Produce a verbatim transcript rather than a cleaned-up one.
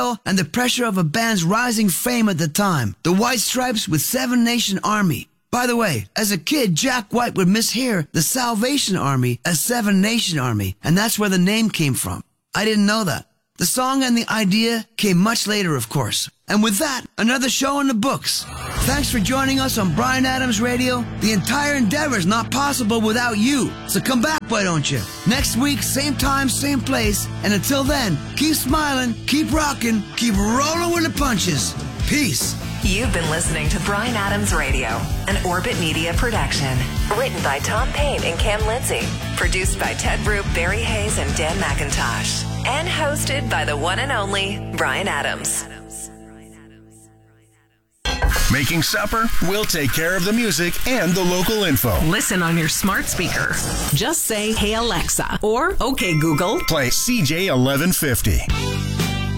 scale and the pressure of a band's rising fame at the time. The White Stripes with Seven Nation Army. By the way, as a kid, Jack White would mishear the Salvation Army as Seven Nation Army, and that's where the name came from. I didn't know that. The song and the idea came much later, of course. And with that, another show in the books. Thanks for joining us on Bryan Adams Radio. The entire endeavor is not possible without you. So come back, why don't you? Next week, same time, same place. And until then, keep smiling, keep rocking, keep rolling with the punches. Peace. You've been listening to Bryan Adams Radio, an Orbit Media production. Written by Tom Payne and Cam Lindsay. Produced by Ted Roop, Barry Hayes, and Dan McIntosh. And hosted by the one and only Bryan Adams. Making supper? We'll take care of the music and the local info. Listen on your smart speaker. Just say, "Hey Alexa," or "Okay Google." Play C J eleven fifty.